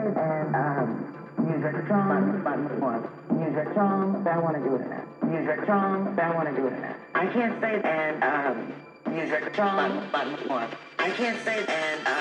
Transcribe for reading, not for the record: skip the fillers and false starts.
and use your charm, use your charm, I want to do it in that. Use your charm, I want to do it in that. I can't say and use your charm, I can't say and